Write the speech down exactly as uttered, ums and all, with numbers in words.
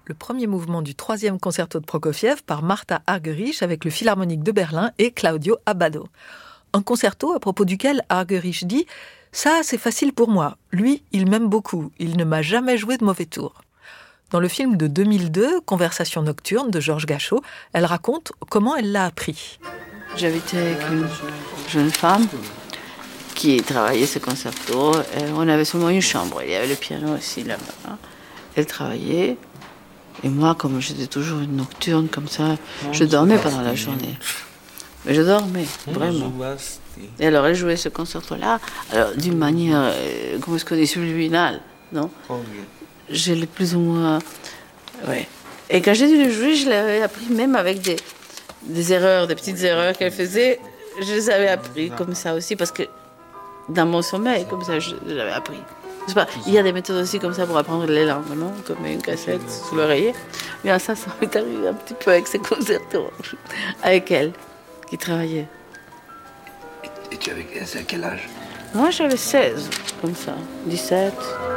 le premier mouvement du troisième concerto de Prokofiev par Martha Argerich avec le Philharmonique de Berlin et Claudio Abbado. Un concerto à propos duquel Argerich dit « Ça, c'est facile pour moi. Lui, il m'aime beaucoup. Il ne m'a jamais joué de mauvais tour. » Dans le film de deux mille deux, Conversation nocturne de Georges Gachot, elle raconte comment elle l'a appris. J'habitais avec une jeune femme qui travaillait ce concerto. Et on avait seulement une chambre. Il y avait le piano aussi là-bas. Elle travaillait. Et moi, comme j'étais toujours une nocturne comme ça, je dormais pendant la journée. Mais je dormais, vraiment. Et alors, elle jouait ce concerto-là, alors d'une manière, euh, comment est-ce qu'on dit, subliminale, non? Je l'ai plus ou moins... Ouais. Et quand j'ai dû le jouer, je l'avais appris même avec des, des erreurs, des petites erreurs qu'elle faisait. Je les avais appris comme ça aussi, parce que dans mon sommeil, comme ça, je, je l'avais appris. Je sais pas, il y a des méthodes aussi comme ça pour apprendre les langues, non? Comme une cassette sous l'oreiller. Mais ça, ça m'est arrivé un petit peu avec ces concertos, avec elle, qui travaillait. Et tu avais à quel âge? Moi, j'avais seize, comme ça, dix-sept.